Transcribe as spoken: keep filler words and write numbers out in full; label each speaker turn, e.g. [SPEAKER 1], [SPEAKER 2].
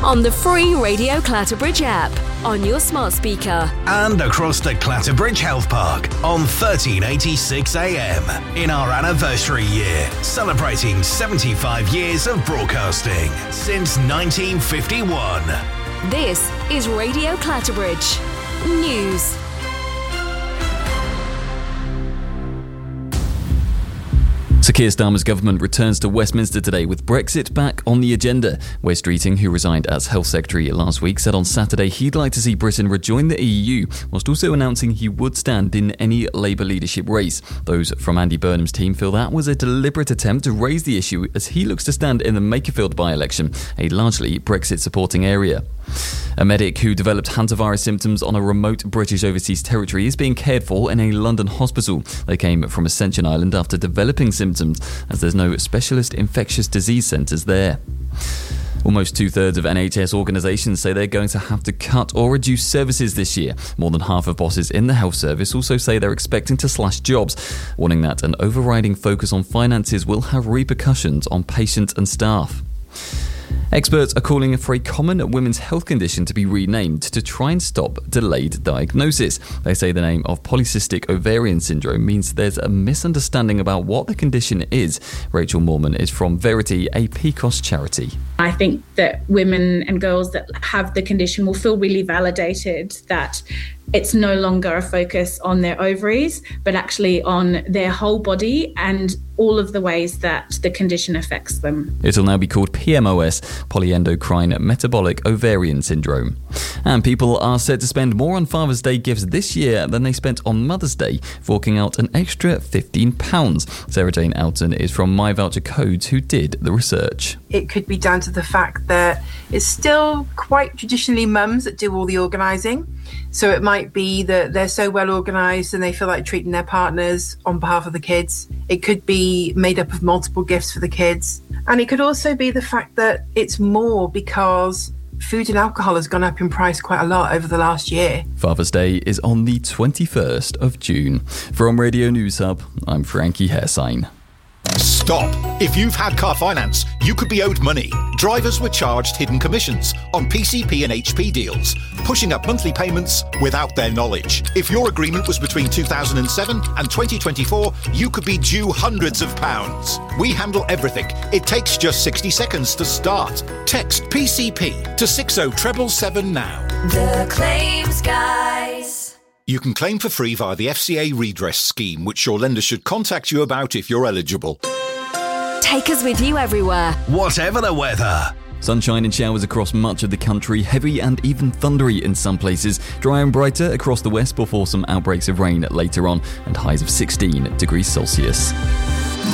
[SPEAKER 1] on the free Radio Clatterbridge app, on your smart speaker,
[SPEAKER 2] and across the Clatterbridge Health Park on thirteen eighty-six A M in our anniversary year, celebrating seventy-five years of broadcasting since nineteen fifty-one.
[SPEAKER 1] This is Radio Clatterbridge News.
[SPEAKER 3] Sir Keir Starmer's government returns to Westminster today with Brexit back on the agenda. Wes Streeting, who resigned as Health Secretary last week, said on Saturday he'd like to see Britain rejoin the E U, whilst also announcing he would stand in any Labour leadership race. Those from Andy Burnham's team feel that was a deliberate attempt to raise the issue as he looks to stand in the Makerfield by-election, a largely Brexit-supporting area. A medic who developed hantavirus symptoms on a remote British overseas territory is being cared for in a London hospital. They came from Ascension Island after developing symptoms, as there's no specialist infectious disease centres there. Almost two-thirds of N H S organisations say they're going to have to cut or reduce services this year. More than half of bosses in the health service also say they're expecting to slash jobs, warning that an overriding focus on finances will have repercussions on patients and staff. Experts are calling for a common women's health condition to be renamed to try and stop delayed diagnosis. They say the name of polycystic ovarian syndrome means there's a misunderstanding about what the condition is. Rachel Moorman is from Verity, a P C O S charity.
[SPEAKER 4] I think that women and girls that have the condition will feel really validated that it's no longer a focus on their ovaries, but actually on their whole body and all of the ways that the condition affects them.
[SPEAKER 3] It'll now be called P M O S, polyendocrine metabolic ovarian syndrome. And people are set to spend more on Father's Day gifts this year than they spent on Mother's Day, forking out an extra fifteen pounds. Sarah Jane Elton is from My Voucher Codes, who did the research.
[SPEAKER 5] It could be down to the fact that it's still quite traditionally mums that do all the organising. So it might be that they're so well organised and they feel like treating their partners on behalf of the kids. It could be made up of multiple gifts for the kids. And it could also be the fact that it's more because food and alcohol has gone up in price quite a lot over the last year.
[SPEAKER 3] Father's Day is on the twenty-first of June. From Radio News Hub, I'm Frankie Hairsign.
[SPEAKER 6] Stop! If you've had car finance, you could be owed money. Drivers were charged hidden commissions on P C P and H P deals, pushing up monthly payments without their knowledge. If your agreement was between two thousand seven and twenty twenty-four, you could be due hundreds of pounds. We handle everything. It takes just sixty seconds to start. Text P C P to six oh seven seven now.
[SPEAKER 7] The Claims Guys.
[SPEAKER 6] You can claim for free via the F C A redress scheme, which your lender should contact you about if you're eligible.
[SPEAKER 1] Take us with you everywhere,
[SPEAKER 2] whatever the weather.
[SPEAKER 3] Sunshine and showers across much of the country, heavy and even thundery in some places. Dry and brighter across the west before some outbreaks of rain later on, and highs of sixteen degrees Celsius.